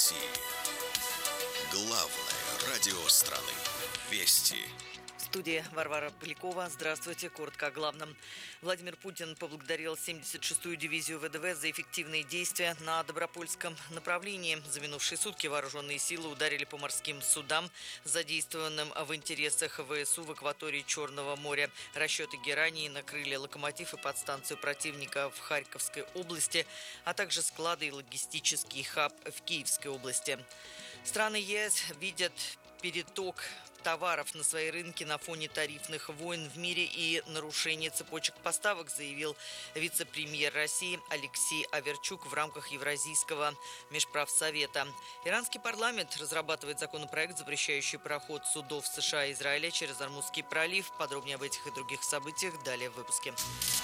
России. Главное радио страны. Вести. В студии Варвара Полякова. Здравствуйте. Коротко о главном. Владимир Путин поблагодарил 76-ю дивизию ВДВ за эффективные действия на Добропольском направлении. За минувшие сутки вооруженные силы ударили по морским судам, задействованным в интересах ВСУ в акватории Черного моря. Расчеты Герании накрыли локомотив и подстанцию противника в Харьковской области, а также склады и логистический хаб в Киевской области. Страны ЕС видят переток товаров на свои рынки на фоне тарифных войн в мире и нарушения цепочек поставок, заявил вице-премьер России Алексей Аверчук в рамках Евразийского межправсовета. Иранский парламент разрабатывает законопроект, запрещающий проход судов США и Израиля через Ормузский пролив. Подробнее об этих и других событиях далее в выпуске.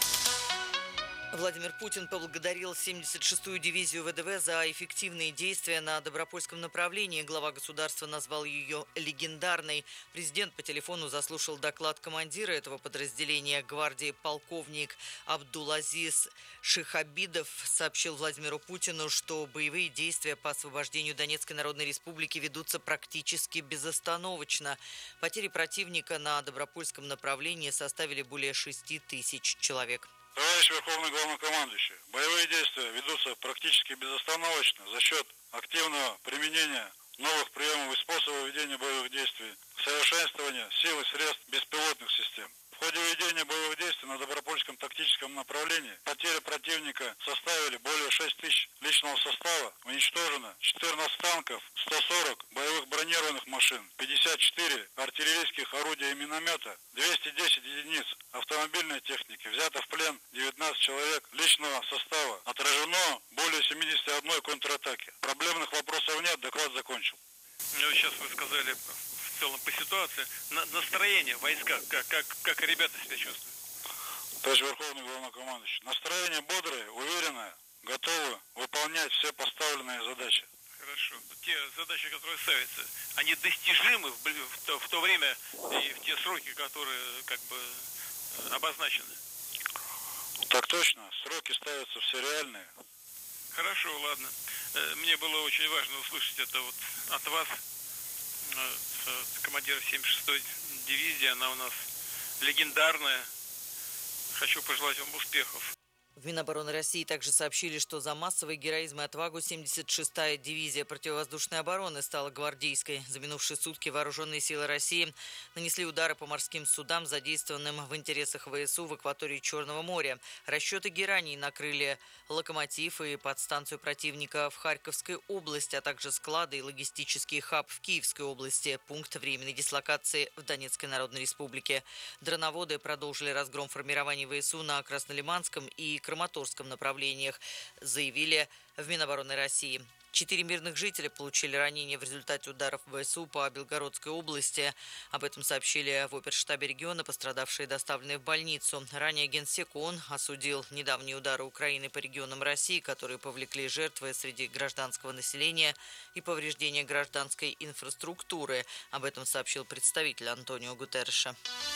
Владимир Путин поблагодарил 76-ю дивизию ВДВ за эффективные действия на Добропольском направлении. Глава государства назвал ее легендарной. Президент по телефону заслушал доклад командира этого подразделения гвардии полковник Абдулазиз Шихабидов. Сообщил Владимиру Путину, что боевые действия по освобождению Донецкой Народной Республики ведутся практически безостановочно. Потери противника на Добропольском направлении составили более 6 тысяч человек. Товарищ Верховный Главнокомандующий, боевые действия ведутся практически безостановочно за счет активного применения новых приемов и способов ведения боевых действий, совершенствования сил и средств беспилотных систем. В ходе ведения боевых действий на Добропольском тактическом направлении потери противника составили более 6 тысяч личного состава, уничтожено 14 танков, 140 боевых бронированных машин, 54 артиллерийских орудия и миномета, 210 единиц автомобильной техники, взято в плен 19 человек личного состава, отражено более 71 контратаки. Проблемных вопросов нет, доклад закончил. Сейчас вы сказали в целом по ситуации, настроение в войсках, как ребята себя чувствуют? Товарищ Верховный Главнокомандующий, настроение бодрое, уверенное, готовы выполнять все поставленные задачи. Хорошо. Те задачи, которые ставятся, они достижимы в то время и в те сроки, которые обозначены? Так точно. Сроки ставятся все реальные. Хорошо, ладно. Мне было очень важно услышать это вот от вас, командира 76-й дивизии. Она у нас легендарная. Хочу пожелать вам успехов. В Минобороны России также сообщили, что за массовый героизм и отвагу 76-я дивизия противовоздушной обороны стала гвардейской. За минувшие сутки вооруженные силы России нанесли удары по морским судам, задействованным в интересах ВСУ в акватории Черного моря. Расчеты Герании накрыли локомотив и подстанцию противника в Харьковской области, а также склады и логистический хаб в Киевской области, пункт временной дислокации в Донецкой Народной Республике. Дроноводы продолжили разгром формирований ВСУ на Краснолиманском и Краматорском направлениях, заявили в Минобороны России. 4 мирных жителя получили ранения в результате ударов ВСУ по Белгородской области. Об этом сообщили в оперштабе региона, пострадавшие доставлены в больницу. Ранее Генсек ООН осудил недавние удары Украины по регионам России, которые повлекли жертвы среди гражданского населения и повреждения гражданской инфраструктуры. Об этом сообщил представитель Антонио Гутерреша.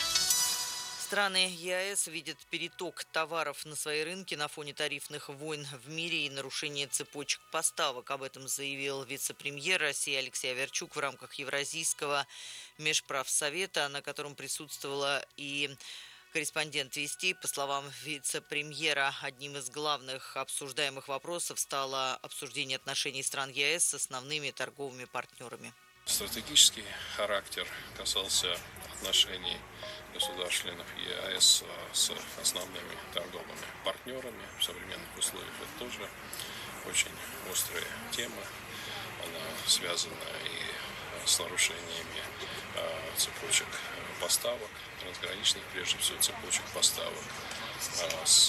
Страны ЕАЭС видят переток товаров на свои рынки на фоне тарифных войн в мире и нарушения цепочек поставок. Об этом заявил вице-премьер России Алексей Аверчук в рамках Евразийского межправсовета, на котором присутствовала и корреспондент «Вести». По словам вице-премьера, одним из главных обсуждаемых вопросов стало обсуждение отношений стран ЕАЭС с основными торговыми партнерами. Стратегический характер касался отношений государств-членов ЕАЭС с основными торговыми партнерами. В современных условиях это тоже очень острая тема. Она связана и с нарушениями цепочек поставок, трансграничных, прежде всего, цепочек поставок, с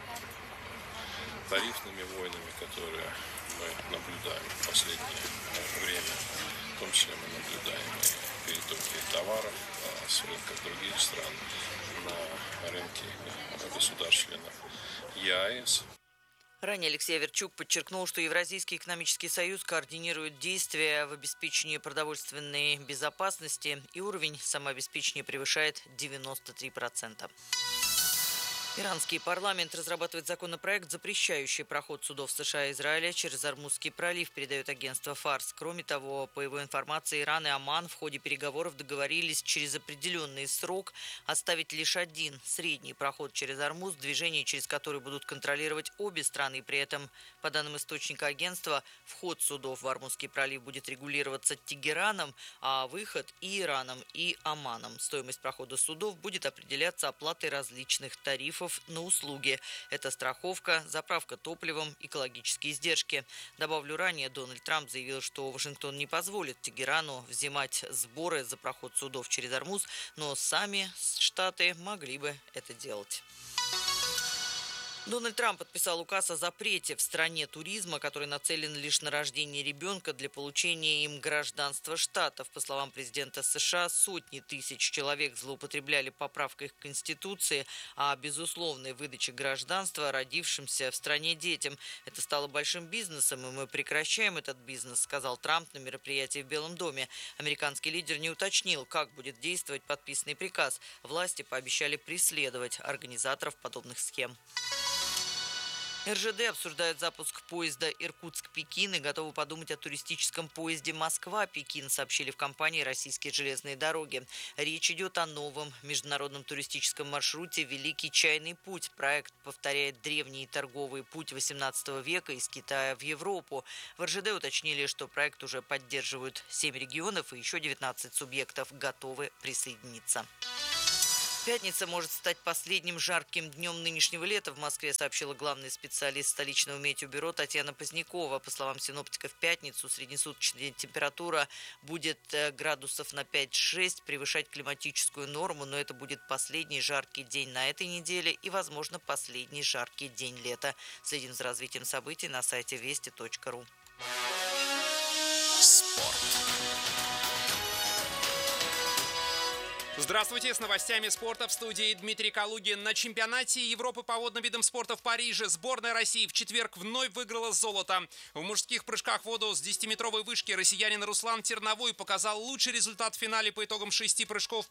тарифными войнами, которые мы наблюдаем в последнее время. В том числе мы наблюдаем и перетоки товаров с рынков других стран на рынки государств-членов ЕАЭС. Ранее Алексей Аверчук подчеркнул, что Евразийский экономический союз координирует действия в обеспечении продовольственной безопасности, и уровень самообеспечения превышает 93%. Иранский парламент разрабатывает законопроект, запрещающий проход судов США и Израиля через Ормузский пролив, передает агентство ФАРС. Кроме того, по его информации, Иран и Оман в ходе переговоров договорились через определенный срок оставить лишь один средний проход через Ормуз, движение через который будут контролировать обе страны. При этом, по данным источника агентства, вход судов в Ормузский пролив будет регулироваться Тегераном, а выход и Ираном, и Оманом. Стоимость прохода судов будет определяться оплатой различных тарифов на услуги. Это страховка, заправка топливом, экологические издержки. Добавлю, ранее Дональд Трамп заявил, что Вашингтон не позволит Тегерану взимать сборы за проход судов через Ормуз, но сами штаты могли бы это делать. Дональд Трамп подписал указ о запрете в стране туризма, который нацелен лишь на рождение ребенка для получения им гражданства штатов. По словам президента США, сотни тысяч человек злоупотребляли поправкой к Конституции о безусловной выдаче гражданства родившимся в стране детям. Это стало большим бизнесом, и мы прекращаем этот бизнес, сказал Трамп на мероприятии в Белом доме. Американский лидер не уточнил, как будет действовать подписанный приказ. Власти пообещали преследовать организаторов подобных схем. РЖД обсуждает запуск поезда Иркутск-Пекин и готовы подумать о туристическом поезде Москва-Пекин, сообщили в компании «Российские железные дороги». Речь идет о новом международном туристическом маршруте «Великий чайный путь». Проект повторяет древний торговый путь XVIII века из Китая в Европу. В РЖД уточнили, что проект уже поддерживают 7 регионов и еще 19 субъектов готовы присоединиться. Пятница может стать последним жарким днем нынешнего лета в Москве, сообщила главный специалист столичного метеобюро Татьяна Позднякова. По словам синоптика, в пятницу среднесуточная температура будет градусов на 5-6, превышать климатическую норму, но это будет последний жаркий день на этой неделе и, возможно, последний жаркий день лета. Следим за развитием событий на сайте вести.ру. Спорт. Здравствуйте, с новостями спорта в студии Дмитрий Калугин. На чемпионате Европы по водным видам спорта в Париже сборная России в четверг вновь выиграла золото. В мужских прыжках в воду с 10-метровой вышки россиянин Руслан Терновой показал лучший результат в финале по итогам 6 прыжков,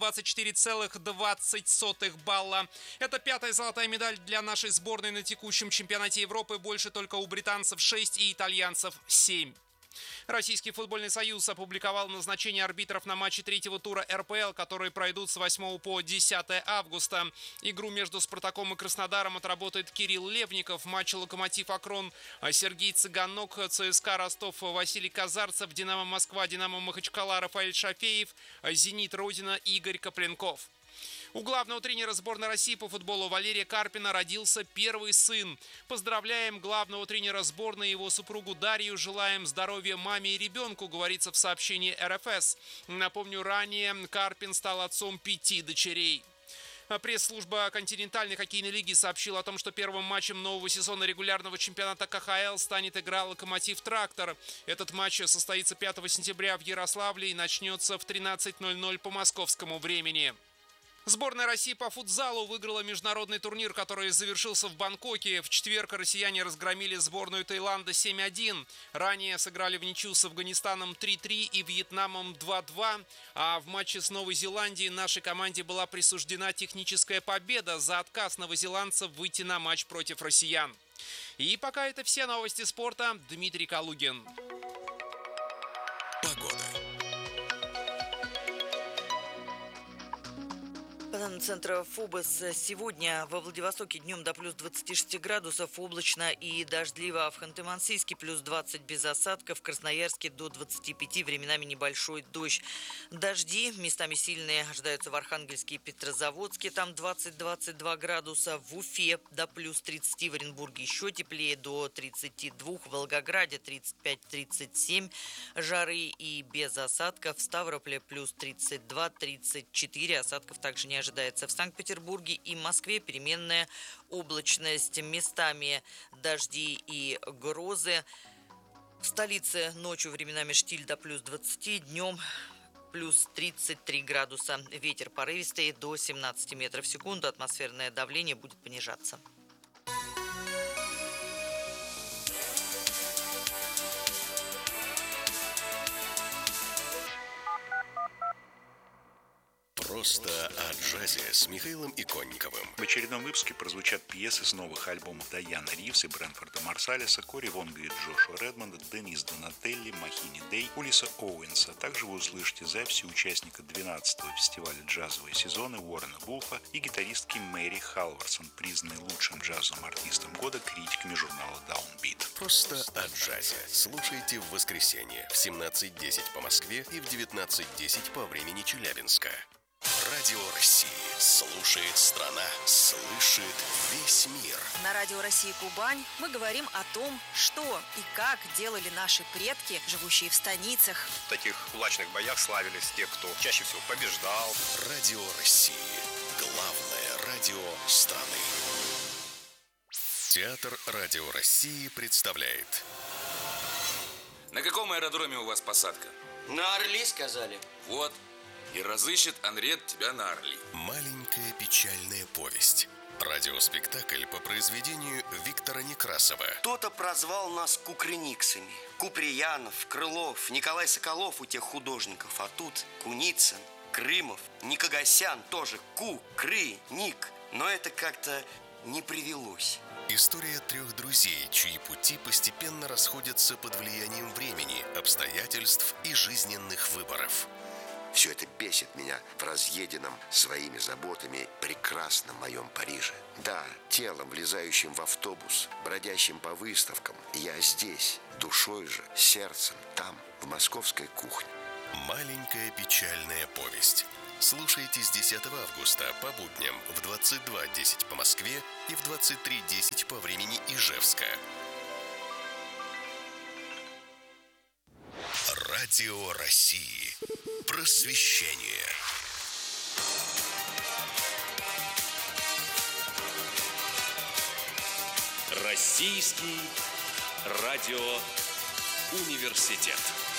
524,20 балла. Это 5-я золотая медаль для нашей сборной на текущем чемпионате Европы. Больше только у британцев 6 и итальянцев 7. Российский футбольный союз опубликовал назначение арбитров на матчи третьего тура РПЛ, которые пройдут с 8 по 10 августа. Игру между «Спартаком» и «Краснодаром» отработает Кирилл Левников. Матчи «Локомотив Акрон», Сергей Цыганок, ЦСКА Ростов, Василий Казарцев, «Динамо Москва», «Динамо Махачкала», Рафаэль Шафеев, «Зенит» Родина, Игорь Копленков. У главного тренера сборной России по футболу Валерия Карпина родился первый сын. Поздравляем главного тренера сборной и его супругу Дарью. Желаем здоровья маме и ребенку, говорится в сообщении РФС. Напомню, ранее Карпин стал отцом 5 дочерей. Пресс-служба континентальной хоккейной лиги сообщила о том, что первым матчем нового сезона регулярного чемпионата КХЛ станет игра «Локомотив-Трактор». Этот матч состоится 5 сентября в Ярославле и начнется в 13:00 по московскому времени. Сборная России по футзалу выиграла международный турнир, который завершился в Бангкоке. В четверг россияне разгромили сборную Таиланда 7-1. Ранее сыграли в ничью с Афганистаном 3-3 и Вьетнамом 2-2. А в матче с Новой Зеландией нашей команде была присуждена техническая победа за отказ новозеландцев выйти на матч против россиян. И пока это все новости спорта. Дмитрий Калугин. Погода. По данным центра ФОБОС, сегодня во Владивостоке днем до плюс 26 градусов, облачно и дождливо, а в Ханты-Мансийске плюс 20 без осадков, в Красноярске до 25, временами небольшой дождь. Дожди местами сильные ожидаются в Архангельске и Петрозаводске, там 20-22 градуса, в Уфе до плюс 30, в Оренбурге еще теплее, до 32, в Волгограде 35-37 жары и без осадков, в Ставрополе плюс 32-34, осадков также не ожидается. В Санкт-Петербурге и Москве переменная облачность, местами дожди и грозы. В столице ночью временами штиль до плюс 20, днем плюс 33 градуса. Ветер порывистый до 17 метров в секунду, атмосферное давление будет понижаться. Просто о джазе с Михаилом Иконниковым. В очередном выпуске прозвучат пьесы с новых альбомов Дайана Ривз и Брэнфорда Марсалиса, Кори Вонга и Джошуа Редмонда, Денис Донателли, Махини Дэй, Улиса Оуэнса. Также вы услышите записи участника 12-го фестиваля «Джазовые сезоны» Уоррена Вулфа и гитаристки Мэри Халварсон, признанной лучшим джазовым артистом года критиками журнала Downbeat. Просто о джазе. Слушайте в воскресенье в 17:10 по Москве и в 19:10 по времени Челябинска. Радио России. Слушает страна. Слышит весь мир. На Радио России Кубань мы говорим о том, что и как делали наши предки, живущие в станицах. В таких кулачных боях славились те, кто чаще всего побеждал. Радио России. Главное радио страны. Театр Радио России представляет. На каком аэродроме у вас посадка? На Орли, сказали. Вот. И разыщет Анрет тебя на Орли. Маленькая печальная повесть. Радиоспектакль по произведению Виктора Некрасова. Кто-то прозвал нас кукрыниксами. Куприянов, Крылов, Николай Соколов у тех художников. А тут Куницын, Крымов, Никогасян тоже Ку-кры-ник. Но это как-то не привелось. История трех друзей, чьи пути постепенно расходятся под влиянием времени, обстоятельств и жизненных выборов. Все это бесит меня в разъеденном своими заботами прекрасном моем Париже. Да, телом, влезающим в автобус, бродящим по выставкам, я здесь, душой же, сердцем, там, в московской кухне. Маленькая печальная повесть. Слушайте с 10 августа по будням в 22:10 по Москве и в 23:10 по времени Ижевска. Радио России. Просвещение. Российский радиоуниверситет.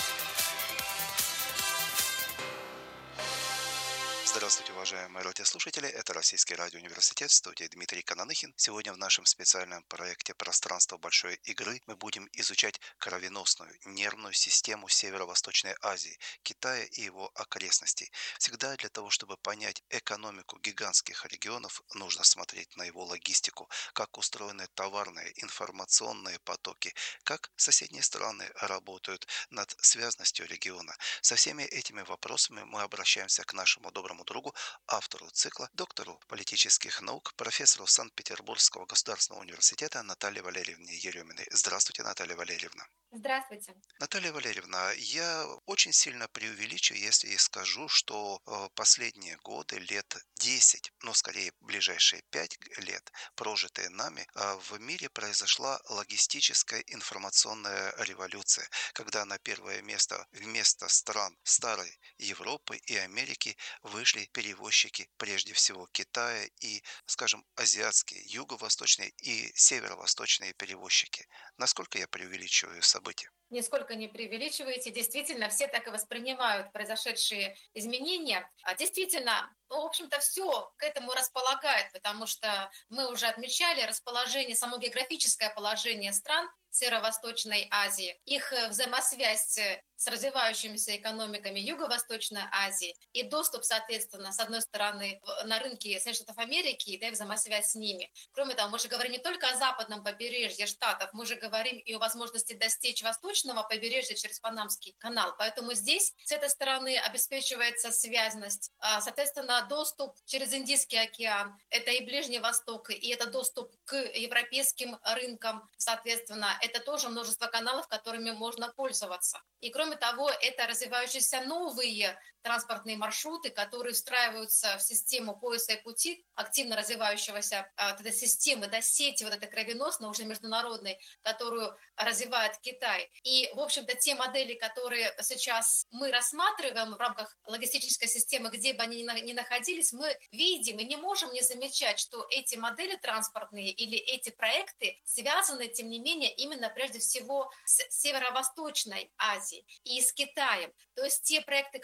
Здравствуйте, уважаемые радиослушатели. Это Российский радиоуниверситет, в студии Дмитрий Кананыхин. Сегодня в нашем специальном проекте «Пространство большой игры» мы будем изучать кровеносную нервную систему Северо-Восточной Азии, Китая и его окрестностей. Всегда для того, чтобы понять экономику гигантских регионов, нужно смотреть на его логистику, как устроены товарные, информационные потоки, как соседние страны работают над связностью региона. Со всеми этими вопросами мы обращаемся к нашему доброму другу, автору цикла, доктору политических наук, профессору Санкт-Петербургского государственного университета Наталье Валерьевне Ереминой. Здравствуйте, Наталья Валерьевна. Здравствуйте. Наталья Валерьевна, я очень сильно преувеличу, если и скажу, что последние годы, лет 10, но скорее ближайшие 5 лет, прожитые нами, в мире произошла логистическая информационная революция, когда на первое место вместо стран старой Европы и Америки вышли перевозчики, прежде всего Китая и, скажем, азиатские, юго-восточные и северо-восточные перевозчики. Насколько я преувеличиваю события? Нисколько не преувеличиваете. Действительно, все так и воспринимают произошедшие изменения. А действительно, в общем-то, все к этому располагает, потому что мы уже отмечали расположение, само географическое положение стран Северо-Восточной Азии, их взаимосвязь с развивающимися экономиками Юго-Восточной Азии и доступ, соответственно, с одной стороны, на рынки Соединенных Штатов Америки, да, и взаимосвязь с ними. Кроме того, мы же говорим не только о западном побережье Штатов, мы же говорим и о возможности достичь восточного побережья через Панамский канал. Поэтому здесь, с этой стороны, обеспечивается связность, соответственно, доступ через Индийский океан, это и Ближний Восток, и это доступ к европейским рынкам, соответственно, это тоже множество каналов, которыми можно пользоваться. И кроме того, это развивающиеся новые транспортные маршруты, которые встраиваются в систему пояса и пути активно развивающегося этой системы, да, сети вот этой кровеносной, уже международной, которую развивает Китай. И, в общем-то, те модели, которые сейчас мы рассматриваем в рамках логистической системы, где бы они ни находились, мы видим и не можем не замечать, что эти модели транспортные или эти проекты связаны, тем не менее, именно прежде всего с Северо-Восточной Азией и с Китаем. То есть те проекты, которые предлагают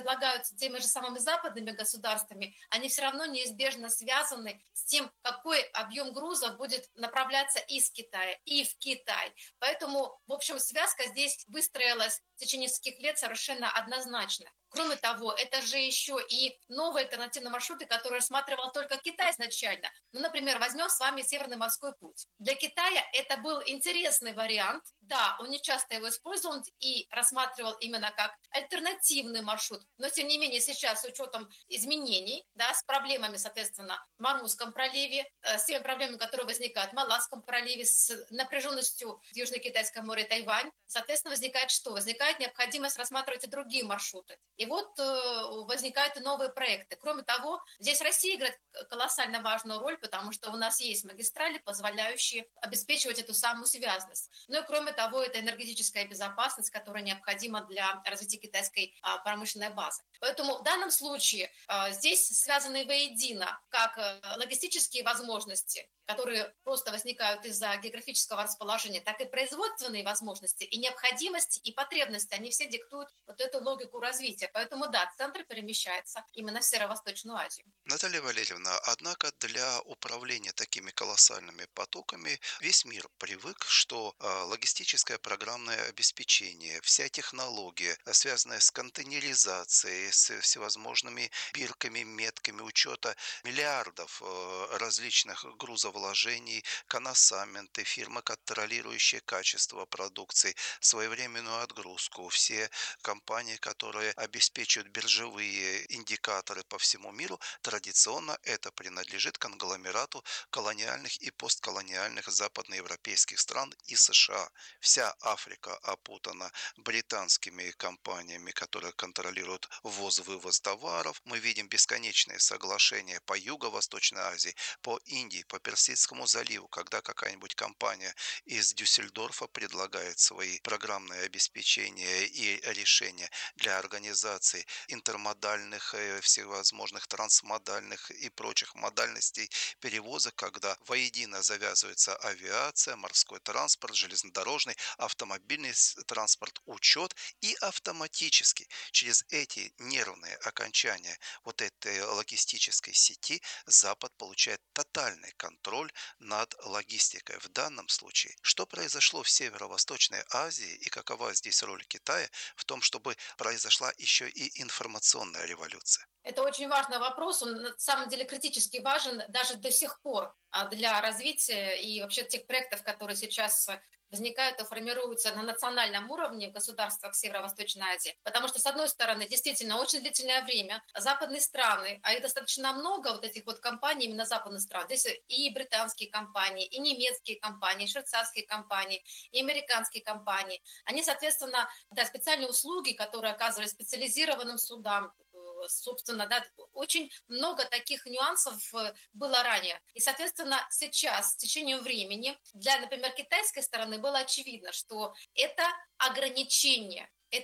предлагаются теми же самыми западными государствами, они все равно неизбежно связаны с тем, какой объем грузов будет направляться из Китая и в Китай. Поэтому, в общем, связка здесь выстроилась в течение нескольких лет совершенно однозначно. Кроме того, это же еще и новые альтернативные маршруты, которые рассматривал только Китай изначально. Ну, например, возьмем с вами Северный морской путь. Для Китая это был интересный вариант. Да, он не часто его использовал и рассматривал именно как альтернативный маршрут. Но, тем не менее, сейчас с учетом изменений, да, с проблемами, соответственно, в Мармузском проливе, с теми проблемами, которые возникают в Малакском проливе, с напряженностью в Южно-Китайском море, Тайвань, соответственно, возникает что? Возникает необходимость рассматривать и другие маршруты. И вот возникают и новые проекты. Кроме того, здесь Россия играет колоссально важную роль, потому что у нас есть магистрали, позволяющие обеспечивать эту самую связность. Ну и кроме того, это энергетическая безопасность, которая необходима для развития китайской промышленной базы. Поэтому в данном случае здесь связаны воедино как логистические возможности, которые просто возникают из-за географического расположения, так и производственные возможности, и необходимости, и потребности. Они все диктуют вот эту логику развития. Поэтому, да, центр перемещается именно в Северо-Восточную Азию. Наталья Валерьевна, однако для управления такими колоссальными потоками весь мир привык, что логистическое программное обеспечение, вся технология, связанная с контейнеризацией, с всевозможными бирками, метками учета миллиардов различных грузовложений, коносаменты, фирмы, контролирующие качество продукции, своевременную отгрузку, все компании, которые обеспечивают биржевые индикаторы по всему миру, традиционно это принадлежит конгломерату колониальных и постколониальных западноевропейских стран и США. Вся Африка опутана британскими компаниями, которые контролируют ввоз-вывоз товаров. Мы видим бесконечные соглашения по Юго-Восточной Азии, по Индии, по Персидскому заливу, когда какая-нибудь компания из Дюссельдорфа предлагает свои программные обеспечения и решения для организации интермодальных, всевозможных трансмодальных и прочих модальностей перевозок, когда воедино завязывается авиация, морской транспорт, железнодорожный, автомобильный транспорт, учет, и автоматически через эти нервные окончания вот этой логистической сети Запад получает тотальный контроль над логистикой. В данном случае, что произошло в Северо-Восточной Азии и какова здесь роль Китая в том, чтобы произошла еще и информационная революция? Это очень важный вопрос, он на самом деле критически важен даже до сих пор для развития и вообще тех проектов, которые сейчас возникают и формируются на национальном уровне в государствах Северо-Восточной Азии. Потому что, с одной стороны, действительно, очень длительное время западные страны, а их достаточно много, вот этих вот компаний именно западных стран, здесь и британские компании, и немецкие компании, и швейцарские компании, и американские компании, они, соответственно, да, специальные услуги, которые оказывали специализированным судам, собственно, да, очень много таких нюансов было ранее. И, соответственно, сейчас, в течение времени, для, например, китайской стороны было очевидно, что это ограничение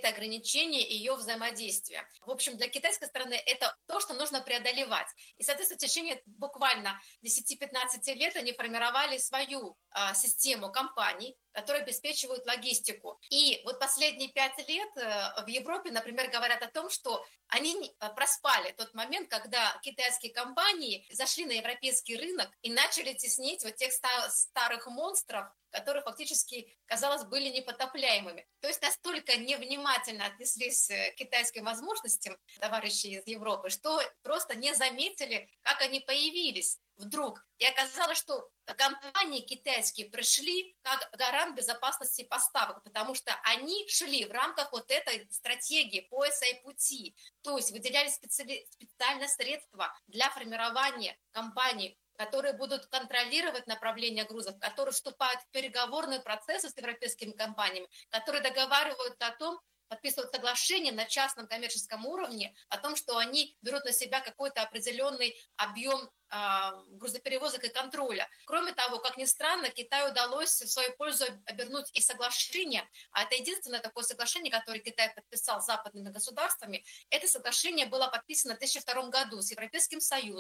ее взаимодействия. В общем, для китайской стороны это то, что нужно преодолевать. И, соответственно, в течение буквально 10-15 лет они формировали свою систему компаний, которые обеспечивают логистику. И вот последние 5 лет в Европе, например, говорят о том, что они проспали тот момент, когда китайские компании зашли на европейский рынок и начали теснить вот тех старых монстров, которые фактически, казалось, были непотопляемыми. То есть настолько невнимательно отнеслись к китайским возможностям товарищи из Европы, что просто не заметили, как они появились вдруг. И оказалось, что компании китайские пришли как гарант безопасности поставок, потому что они шли в рамках вот этой стратегии пояса и пути. То есть выделяли специальные средства для формирования компаний, которые будут контролировать направление грузов, которые вступают в переговорные процессы с европейскими компаниями, которые договариваются о том, подписывают соглашение на частном коммерческом уровне о том, что они берут на себя какой-то определенный объем грузоперевозок и контроля. Кроме того, как ни странно, Китаю удалось в свою пользу обернуть и соглашение, а это единственное такое соглашение, которое Китай подписал с западными государствами. Это соглашение было подписано в 2002 году с Европейским Союзом,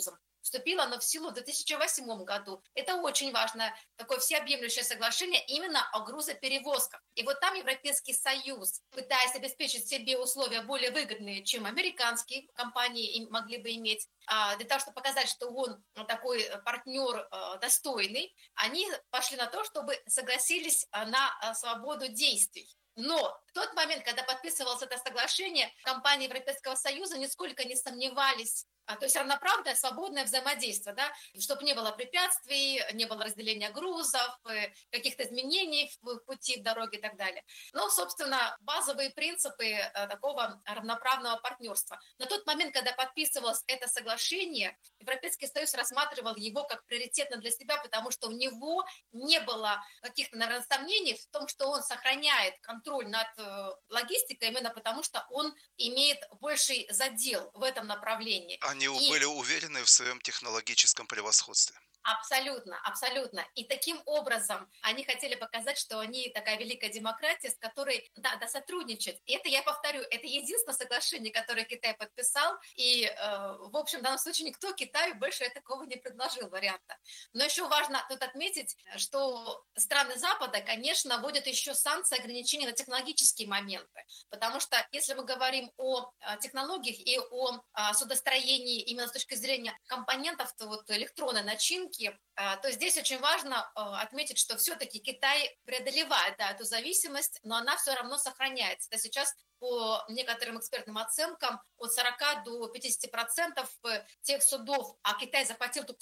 Вступило оно в силу в 2008 году. Это очень важное, такое всеобъемлющее соглашение именно о грузоперевозках. И вот там Европейский Союз, пытаясь обеспечить себе условия более выгодные, чем американские компании могли бы иметь, для того, чтобы показать, что он такой партнер достойный, они пошли на то, чтобы согласились на свободу действий. Но в тот момент, когда подписывалось это соглашение, компании Европейского Союза нисколько не сомневались, то есть равноправное, свободное взаимодействие, да, чтобы не было препятствий, не было разделения грузов, каких-то изменений в пути, в дороге и так далее. Ну, собственно, базовые принципы такого равноправного партнерства. На тот момент, когда подписывалось это соглашение, Европейский Союз рассматривал его как приоритетно для себя, потому что у него не было каких-то, наверное, сомнений в том, что он сохраняет контроль над логистикой, именно потому что он имеет больший задел в этом направлении. Они были уверены в своем технологическом превосходстве. Абсолютно, абсолютно. И таким образом они хотели показать, что они такая великая демократия, с которой надо сотрудничать. И это, я повторю, это единственное соглашение, которое Китай подписал. И, в общем, в данном случае никто Китаю больше такого не предложил варианта. Но еще важно тут отметить, что страны Запада, конечно, вводят еще санкции, ограничения на технологические моменты. Потому что если мы говорим о технологиях и о судостроении именно с точки зрения компонентов, то вот электронной начинки, то здесь очень важно отметить, что все-таки Китай преодолевает эту зависимость, но она все равно сохраняется. Это сейчас по некоторым экспертным оценкам от 40 до 50% тех судов, а Китай захватил тут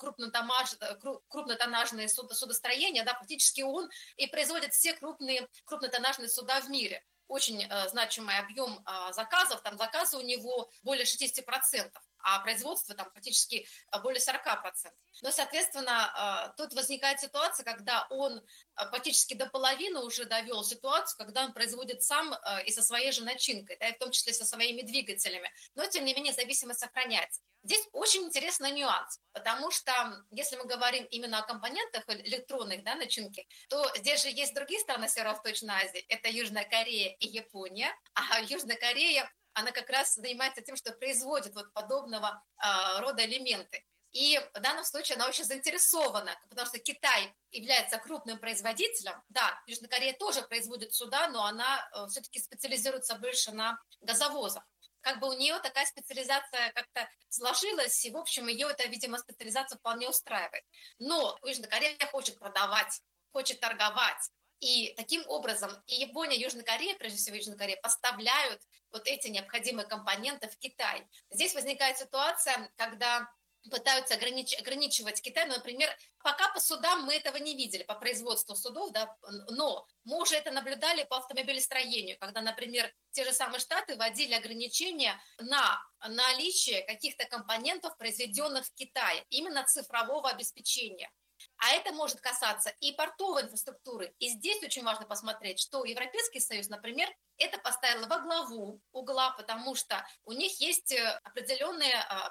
крупнотоннажные судостроения, да, фактически он и производит все крупнотоннажные суда в мире. Очень значимый объем заказов, там заказы у него более 60%. А производство там практически более 40%. Но, соответственно, тут возникает ситуация, когда он практически до половины уже довел ситуацию, когда он производит сам и со своей же начинкой, да, и в том числе со своими двигателями. Но, тем не менее, зависимость сохраняется. Здесь очень интересный нюанс, потому что если мы говорим именно о компонентах электронных, да, начинки, то здесь же есть другие страны Северо-Восточной Азии. Это Южная Корея и Япония. А Южная Корея, она как раз занимается тем, что производит вот подобного рода элементы. И в данном случае она очень заинтересована, потому что Китай является крупным производителем. Да, Южная Корея тоже производит суда, но она все-таки специализируется больше на газовозах. Как бы у нее такая специализация как-то сложилась, и, в общем, ее эта, видимо, специализация вполне устраивает. Но Южная Корея хочет продавать, хочет торговать. И таким образом и Япония, и Южная Корея, прежде всего Южная Корея, поставляют вот эти необходимые компоненты в Китай. Здесь возникает ситуация, когда пытаются ограничивать Китай. Ну, например, пока по судам мы этого не видели, по производству судов, да, но мы уже это наблюдали по автомобилестроению, когда, например, те же самые Штаты вводили ограничения на наличие каких-то компонентов, произведенных в Китае, именно цифрового обеспечения. А это может касаться и портовой инфраструктуры. И здесь очень важно посмотреть, что Европейский Союз, например, это поставил во главу угла, потому что у них есть определенный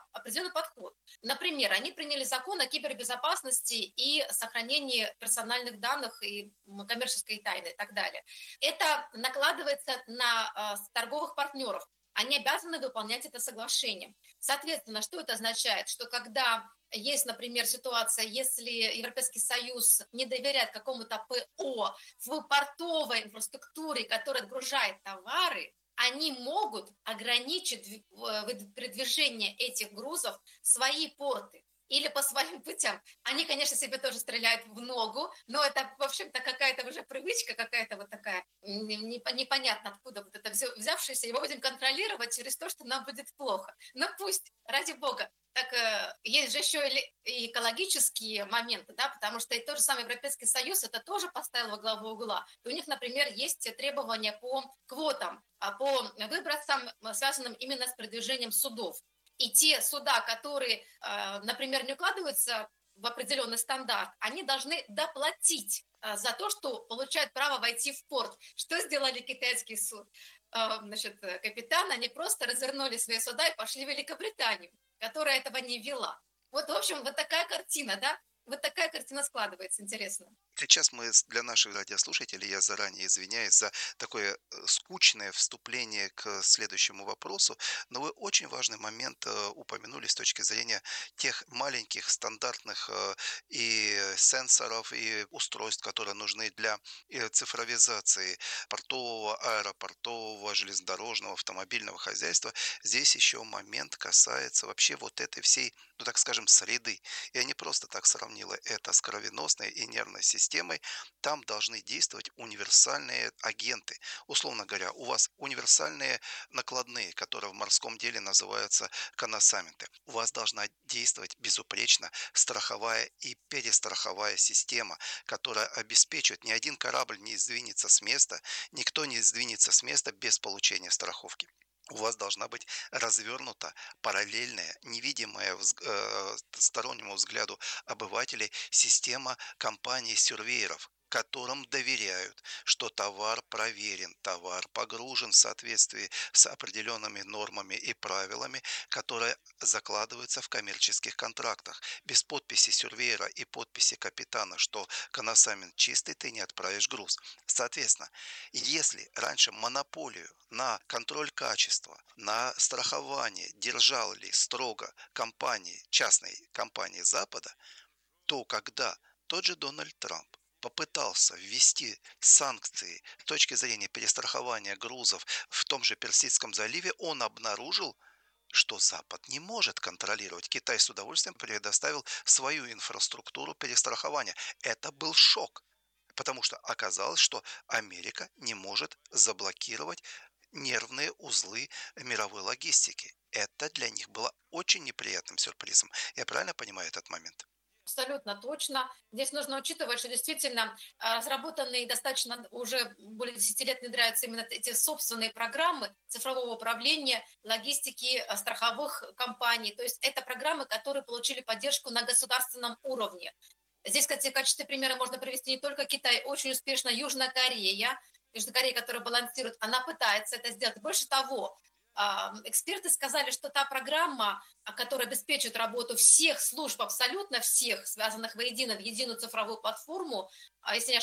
подход. Например, они приняли закон о кибербезопасности и сохранении персональных данных и коммерческой тайны и так далее. Это накладывается на торговых партнеров. Они обязаны выполнять это соглашение. Соответственно, что это означает? Что когда есть, например, ситуация, если Европейский Союз не доверяет какому-то ПО в портовой инфраструктуре, которая отгружает товары, они могут ограничить передвижение этих грузов в свои порты или по своим путям. Они, конечно, себе тоже стреляют в ногу, но это, в общем-то, какая-то уже привычка, какая-то вот такая, непонятно откуда вот это взявшееся. Его будем контролировать через то, что нам будет плохо. Но пусть, ради бога. Так есть же еще и экологические моменты, да, потому что и тот же самый Европейский Союз это тоже поставил во главу угла. И у них, например, есть требования по квотам, по выбросам, связанным именно с продвижением судов. И те суда, которые, например, не укладываются в определенный стандарт, они должны доплатить за то, что получают право войти в порт. Что сделали китайский суд? Значит, капитаны, они просто развернули свои суда и пошли в Великобританию, которая этого не вела. Вот, в общем, вот такая картина, да? Вот такая картина складывается, интересно. Сейчас мы для наших радиослушателей, я заранее извиняюсь за такое скучное вступление к следующему вопросу, но вы очень важный момент упомянули с точки зрения тех маленьких стандартных и сенсоров, и устройств, которые нужны для цифровизации портового, аэропортового, железнодорожного, автомобильного хозяйства. Здесь еще момент касается вообще вот этой всей, ну так скажем, среды. Я не просто так сравнила это с кровеносной и нервной системой. Там должны действовать универсальные агенты. Условно говоря, у вас универсальные накладные, которые в морском деле называются коносаменты. У вас должна действовать безупречно страховая и перестраховая система, которая обеспечивает, ни один корабль не сдвинется с места, никто не сдвинется с места без получения страховки. У вас должна быть развернута параллельная, невидимая стороннему взгляду обывателей система компаний-сюрвейеров, которым доверяют, что товар проверен, товар погружен в соответствии с определенными нормами и правилами, которые закладываются в коммерческих контрактах. Без подписи сюрвейера и подписи капитана, что коносамент чистый, ты не отправишь груз. Соответственно, если раньше монополию на контроль качества, на страхование держали строго компании, частные компании Запада, то когда тот же Дональд Трамп попытался ввести санкции с точки зрения перестрахования грузов в том же Персидском заливе, он обнаружил, что Запад не может контролировать. Китай с удовольствием предоставил свою инфраструктуру перестрахования. Это был шок, потому что оказалось, что Америка не может заблокировать нервные узлы мировой логистики. Это для них было очень неприятным сюрпризом. Я правильно понимаю этот момент? Абсолютно точно. Здесь нужно учитывать, что действительно разработанные достаточно уже более 10 лет внедряются именно эти собственные программы цифрового управления, логистики, страховых компаний. То есть это программы, которые получили поддержку на государственном уровне. Здесь, кстати, в качестве примера можно привести не только Китай, очень успешно Южная Корея, которая балансирует, она пытается это сделать. Больше того, эксперты сказали, что та программа, которая обеспечивает работу всех служб, абсолютно всех, связанных воедино в единую цифровую платформу, если не